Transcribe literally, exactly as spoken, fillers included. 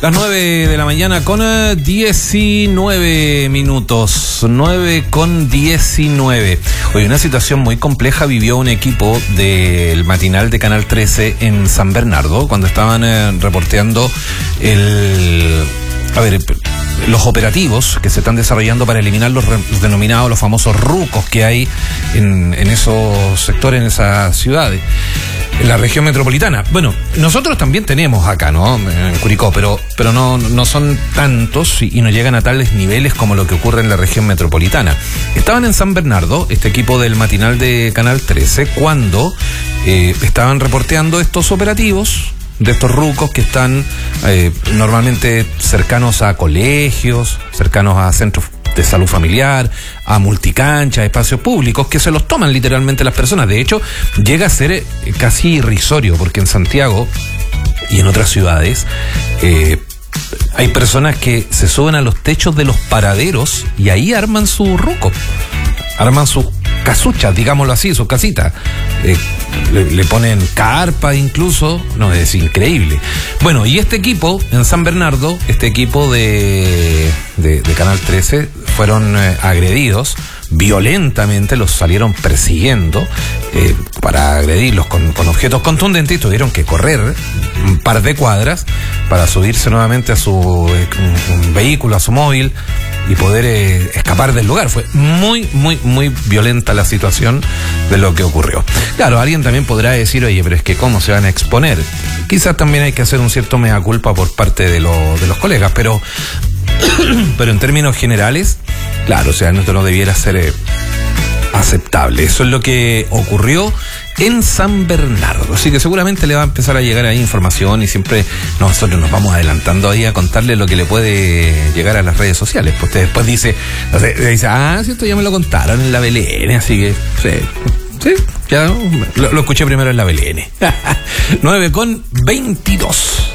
Las nueve de la mañana con diecinueve minutos. nueve con diecinueve. Hoy una situación muy compleja vivió un equipo del matinal de Canal trece en San Bernardo cuando estaban eh, reporteando el... A ver... los operativos que se están desarrollando para eliminar los, re, los denominados, los famosos rucos que hay en, en esos sectores, en esas ciudades, en la región metropolitana. Bueno, nosotros también tenemos acá, ¿no? En Curicó, pero, pero no, no son tantos y, y no llegan a tales niveles como lo que ocurre en la región metropolitana. Estaban en San Bernardo, este equipo del matinal de Canal trece, cuando eh, estaban reporteando estos operativos de estos rucos que están eh, normalmente cercanos a colegios, cercanos a centros de salud familiar, a multicanchas, espacios públicos, que se los toman literalmente las personas. De hecho, llega a ser eh, casi irrisorio, porque en Santiago y en otras ciudades eh, hay personas que se suben a los techos de los paraderos y ahí arman su ruco, arman sus casuchas, digámoslo así, sus casitas. Eh, le, le ponen carpa incluso, no, es increíble. Bueno, y este equipo en San Bernardo, este equipo de, de, de Canal trece, fueron eh, agredidos violentamente, los salieron persiguiendo eh, para agredirlos con, con objetos contundentes y tuvieron que correr un par de cuadras para subirse nuevamente a su eh, un, un vehículo, a su móvil y poder eh, escapar del lugar. Fue muy, muy, muy violenta la situación de lo que ocurrió. Claro, alguien también podrá decir, oye, pero es que ¿cómo se van a exponer? Quizás también hay que hacer un cierto mea culpa por parte de, lo, de los colegas, pero pero en términos generales, claro, o sea, esto no debiera ser eh, aceptable. Eso es lo que ocurrió en San Bernardo. Así que seguramente le va a empezar a llegar ahí información y siempre nosotros nos vamos adelantando ahí a contarle lo que le puede llegar a las redes sociales. Pues usted después dice, dice, ah, cierto, ya me lo contaron en la B L N, así que sí, sí, ya lo, lo escuché primero en la B L N. nueve con veintidós.